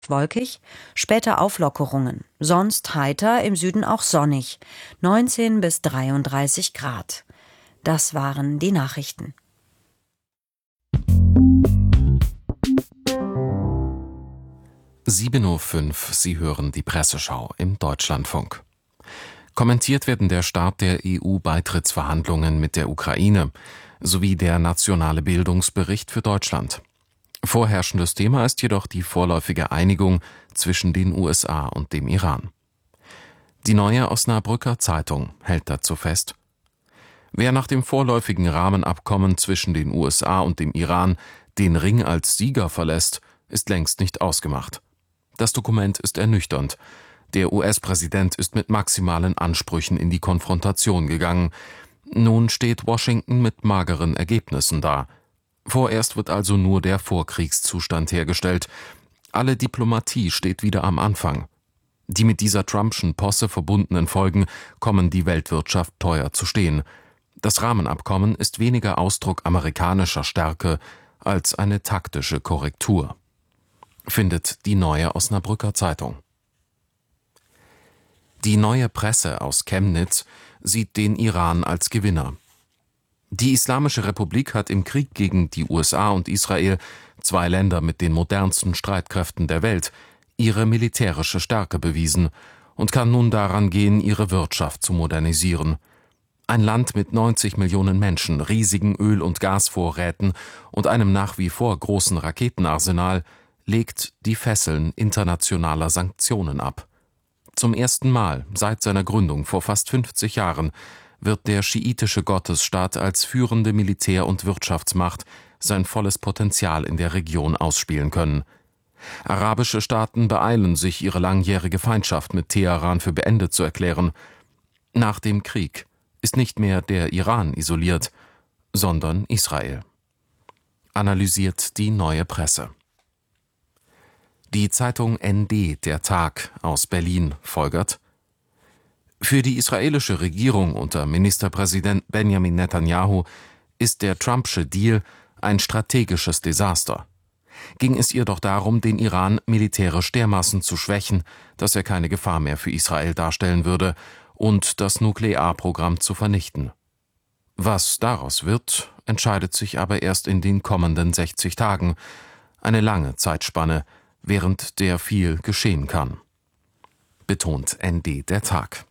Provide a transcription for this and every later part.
Wolkig, später Auflockerungen, sonst heiter, im Süden auch sonnig, 19 bis 33 Grad. Das waren die Nachrichten. (7:05 Uhr), Sie hören die Presseschau im Deutschlandfunk. Kommentiert werden der Start der EU-Beitrittsverhandlungen mit der Ukraine sowie der nationale Bildungsbericht für Deutschland. Vorherrschendes Thema ist jedoch die vorläufige Einigung zwischen den USA und dem Iran. Die Neue Osnabrücker Zeitung hält dazu fest: Wer nach dem vorläufigen Rahmenabkommen zwischen den USA und dem Iran den Ring als Sieger verlässt, ist längst nicht ausgemacht. Das Dokument ist ernüchternd. Der US-Präsident ist mit maximalen Ansprüchen in die Konfrontation gegangen. Nun steht Washington mit mageren Ergebnissen da. Vorerst wird also nur der Vorkriegszustand hergestellt. Alle Diplomatie steht wieder am Anfang. Die mit dieser Trumpschen Posse verbundenen Folgen kommen die Weltwirtschaft teuer zu stehen. Das Rahmenabkommen ist weniger Ausdruck amerikanischer Stärke als eine taktische Korrektur, findet die Neue Osnabrücker Zeitung. Die Neue Presse aus Chemnitz sieht den Iran als Gewinner. Die Islamische Republik hat im Krieg gegen die USA und Israel, zwei Länder mit den modernsten Streitkräften der Welt, ihre militärische Stärke bewiesen und kann nun daran gehen, ihre Wirtschaft zu modernisieren. Ein Land mit 90 Millionen Menschen, riesigen Öl- und Gasvorräten und einem nach wie vor großen Raketenarsenal legt die Fesseln internationaler Sanktionen ab. Zum ersten Mal seit seiner Gründung vor fast 50 Jahren wird der schiitische Gottesstaat als führende Militär- und Wirtschaftsmacht sein volles Potenzial in der Region ausspielen können. Arabische Staaten beeilen sich, ihre langjährige Feindschaft mit Teheran für beendet zu erklären. Nach dem Krieg ist nicht mehr der Iran isoliert, sondern Israel, analysiert die Neue Presse. Die Zeitung ND, der Tag aus Berlin, folgert: Für die israelische Regierung unter Ministerpräsident Benjamin Netanyahu ist der Trumpsche Deal ein strategisches Desaster. Ging es ihr doch darum, den Iran militärisch dermaßen zu schwächen, dass er keine Gefahr mehr für Israel darstellen würde, und das Nuklearprogramm zu vernichten. Was daraus wird, entscheidet sich aber erst in den kommenden 60 Tagen, eine lange Zeitspanne, während der viel geschehen kann, betont ND, der Tag.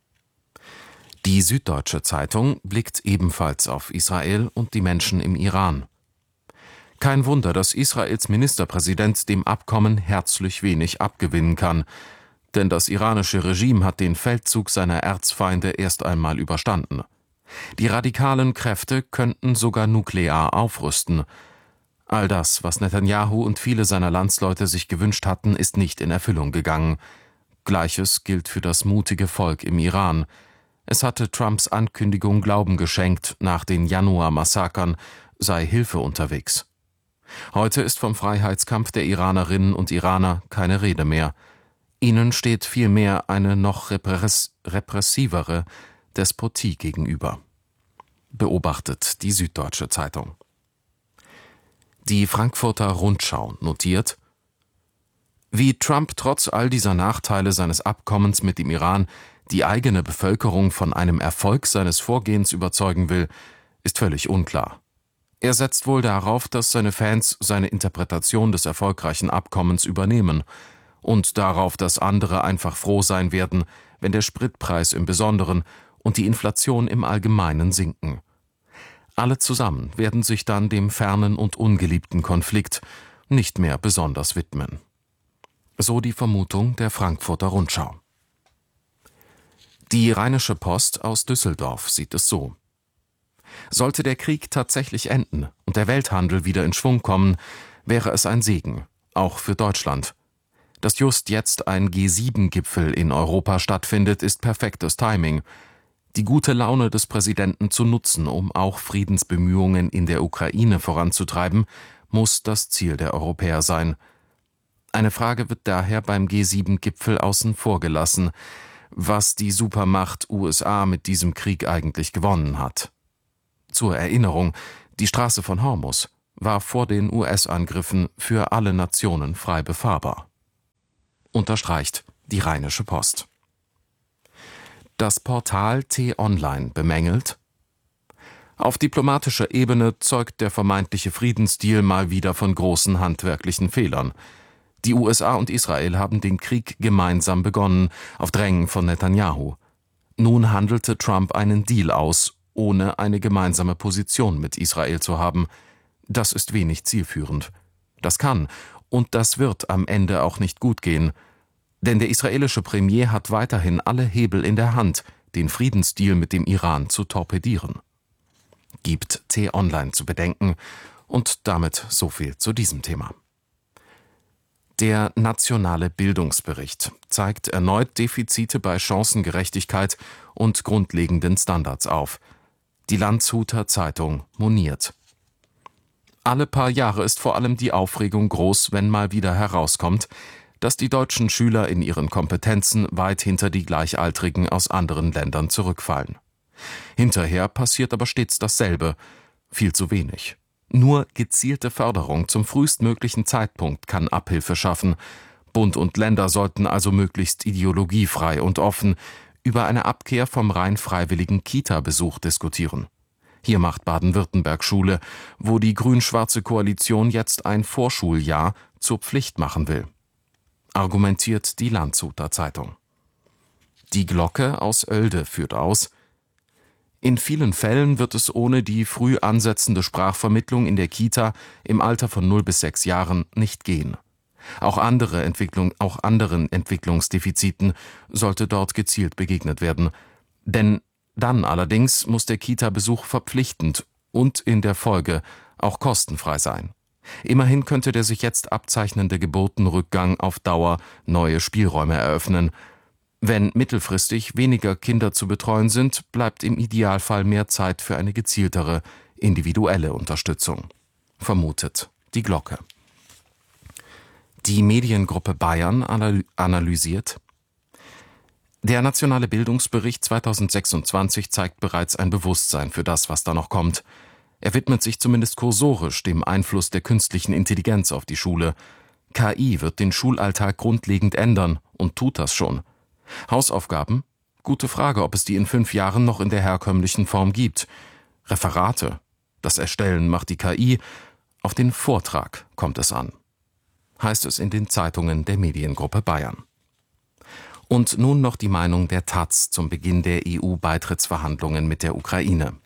Die Süddeutsche Zeitung blickt ebenfalls auf Israel und die Menschen im Iran. Kein Wunder, dass Israels Ministerpräsident dem Abkommen herzlich wenig abgewinnen kann, denn das iranische Regime hat den Feldzug seiner Erzfeinde erst einmal überstanden. Die radikalen Kräfte könnten sogar nuklear aufrüsten. All das, was Netanyahu und viele seiner Landsleute sich gewünscht hatten, ist nicht in Erfüllung gegangen. Gleiches gilt für das mutige Volk im Iran. Es hatte Trumps Ankündigung Glauben geschenkt, nach den Januar-Massakern sei Hilfe unterwegs. Heute ist vom Freiheitskampf der Iranerinnen und Iraner keine Rede mehr. Ihnen steht vielmehr eine noch repressivere Despotie gegenüber, beobachtet die Süddeutsche Zeitung. Die Frankfurter Rundschau notiert: Wie Trump trotz all dieser Nachteile seines Abkommens mit dem Iran die eigene Bevölkerung von einem Erfolg seines Vorgehens überzeugen will, ist völlig unklar. Er setzt wohl darauf, dass seine Fans seine Interpretation des erfolgreichen Abkommens übernehmen und darauf, dass andere einfach froh sein werden, wenn der Spritpreis im Besonderen und die Inflation im Allgemeinen sinken. Alle zusammen werden sich dann dem fernen und ungeliebten Konflikt nicht mehr besonders widmen. So die Vermutung der Frankfurter Rundschau. Die Rheinische Post aus Düsseldorf sieht es so: Sollte der Krieg tatsächlich enden und der Welthandel wieder in Schwung kommen, wäre es ein Segen, auch für Deutschland. Dass just jetzt ein G7-Gipfel in Europa stattfindet, ist perfektes Timing. Die gute Laune des Präsidenten zu nutzen, um auch Friedensbemühungen in der Ukraine voranzutreiben, muss das Ziel der Europäer sein. Eine Frage wird daher beim G7-Gipfel außen vor gelassen: Was die Supermacht USA mit diesem Krieg eigentlich gewonnen hat. Zur Erinnerung, die Straße von Hormuz war vor den US-Angriffen für alle Nationen frei befahrbar. unterstreicht die Rheinische Post. Das Portal T-Online bemängelt: Auf diplomatischer Ebene zeugt der vermeintliche Friedensdeal mal wieder von großen handwerklichen Fehlern. Die USA und Israel haben den Krieg gemeinsam begonnen, auf Drängen von Netanyahu. Nun handelte Trump einen Deal aus, ohne eine gemeinsame Position mit Israel zu haben. Das ist wenig zielführend. Das kann und das wird am Ende auch nicht gut gehen. Denn der israelische Premier hat weiterhin alle Hebel in der Hand, den Friedensdeal mit dem Iran zu torpedieren. Gibt T-Online zu bedenken, und damit so viel zu diesem Thema. Der nationale Bildungsbericht zeigt erneut Defizite bei Chancengerechtigkeit und grundlegenden Standards auf. Die Landshuter Zeitung moniert: Alle paar Jahre ist vor allem die Aufregung groß, wenn mal wieder herauskommt, dass die deutschen Schüler in ihren Kompetenzen weit hinter die Gleichaltrigen aus anderen Ländern zurückfallen. Hinterher passiert aber stets dasselbe: viel zu wenig. Nur gezielte Förderung zum frühestmöglichen Zeitpunkt kann Abhilfe schaffen. Bund und Länder sollten also möglichst ideologiefrei und offen über eine Abkehr vom rein freiwilligen Kita-Besuch diskutieren. Hier macht Baden-Württemberg Schule, wo die grün-schwarze Koalition jetzt ein Vorschuljahr zur Pflicht machen will. Argumentiert die Landshuter Zeitung. Die Glocke aus Oelde führt aus: In vielen Fällen wird es ohne die früh ansetzende Sprachvermittlung in der Kita im Alter von 0 bis 6 Jahren nicht gehen. Auch anderen Entwicklungsdefiziten sollte dort gezielt begegnet werden. Denn dann allerdings muss der Kita-Besuch verpflichtend und in der Folge auch kostenfrei sein. Immerhin könnte der sich jetzt abzeichnende Geburtenrückgang auf Dauer neue Spielräume eröffnen. Wenn mittelfristig weniger Kinder zu betreuen sind, bleibt im Idealfall mehr Zeit für eine gezieltere, individuelle Unterstützung. Vermutet die Glocke. Die Mediengruppe Bayern analysiert: Der nationale Bildungsbericht 2026 zeigt bereits ein Bewusstsein für das, was da noch kommt. Er widmet sich zumindest kursorisch dem Einfluss der künstlichen Intelligenz auf die Schule. KI wird den Schulalltag grundlegend ändern und tut das schon. Hausaufgaben? Gute Frage, ob es die in 5 Jahren noch in der herkömmlichen Form gibt. Referate? Das Erstellen macht die KI. Auf den Vortrag kommt es an. Heißt es in den Zeitungen der Mediengruppe Bayern. Und nun noch die Meinung der taz zum Beginn der EU-Beitrittsverhandlungen mit der Ukraine.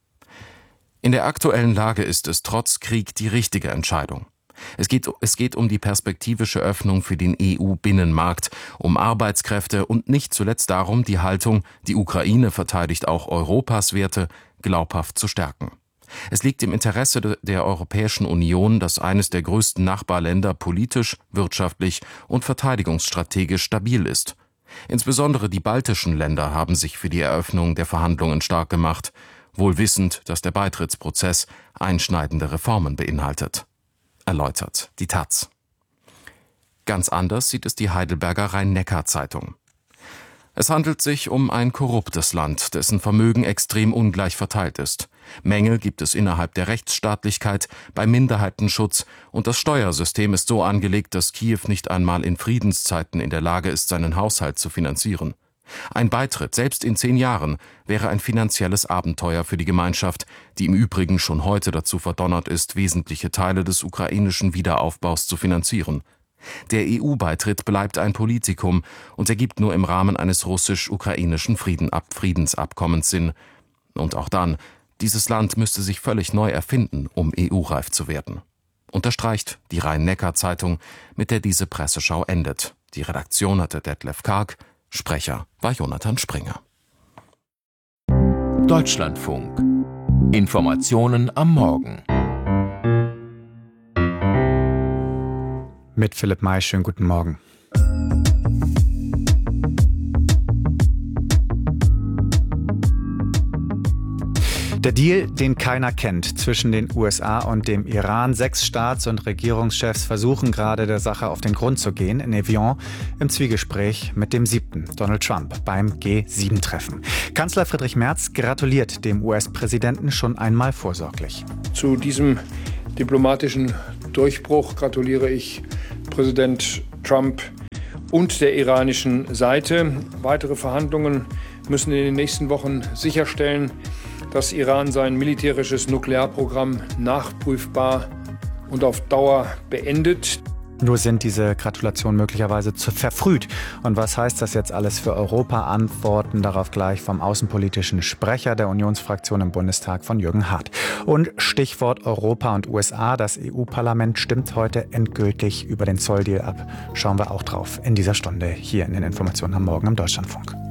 In der aktuellen Lage ist es trotz Krieg die richtige Entscheidung. Es geht um die perspektivische Öffnung für den EU-Binnenmarkt, um Arbeitskräfte und nicht zuletzt darum, die Haltung, die Ukraine verteidigt auch Europas Werte, glaubhaft zu stärken. Es liegt im Interesse der Europäischen Union, dass eines der größten Nachbarländer politisch, wirtschaftlich und verteidigungsstrategisch stabil ist. Insbesondere die baltischen Länder haben sich für die Eröffnung der Verhandlungen stark gemacht, wohl wissend, dass der Beitrittsprozess einschneidende Reformen beinhaltet. Erläutert die taz. Ganz anders sieht es die Heidelberger Rhein-Neckar-Zeitung. Es handelt sich um ein korruptes Land, dessen Vermögen extrem ungleich verteilt ist. Mängel gibt es innerhalb der Rechtsstaatlichkeit, beim Minderheitenschutz, und das Steuersystem ist so angelegt, dass Kiew nicht einmal in Friedenszeiten in der Lage ist, seinen Haushalt zu finanzieren. Ein Beitritt, selbst in 10 Jahren, wäre ein finanzielles Abenteuer für die Gemeinschaft, die im Übrigen schon heute dazu verdonnert ist, wesentliche Teile des ukrainischen Wiederaufbaus zu finanzieren. Der EU-Beitritt bleibt ein Politikum und ergibt nur im Rahmen eines russisch-ukrainischen Friedensabkommens Sinn. Und auch dann, dieses Land müsste sich völlig neu erfinden, um EU-reif zu werden. Unterstreicht die Rhein-Neckar-Zeitung, mit der diese Presseschau endet. Die Redaktion hatte Detlef Karg, Sprecher war Jonathan Springer. Deutschlandfunk. Informationen am Morgen. Mit Philipp May, schönen guten Morgen. Der Deal, den keiner kennt, zwischen den USA und dem Iran. 6 Staats- und Regierungschefs versuchen gerade, der Sache auf den Grund zu gehen. In Evian im Zwiegespräch mit dem 7., Donald Trump, beim G7-Treffen. Kanzler Friedrich Merz gratuliert dem US-Präsidenten schon einmal vorsorglich. Zu diesem diplomatischen Durchbruch gratuliere ich Präsident Trump und der iranischen Seite. Weitere Verhandlungen müssen in den nächsten Wochen sicherstellen, dass Iran sein militärisches Nuklearprogramm nachprüfbar und auf Dauer beendet. Nur sind diese Gratulationen möglicherweise zu verfrüht. Und was heißt das jetzt alles für Europa? Antworten darauf gleich vom außenpolitischen Sprecher der Unionsfraktion im Bundestag von Jürgen Hart. Und Stichwort Europa und USA. Das EU-Parlament stimmt heute endgültig über den Zolldeal ab. Schauen wir auch drauf in dieser Stunde hier in den Informationen am Morgen im Deutschlandfunk.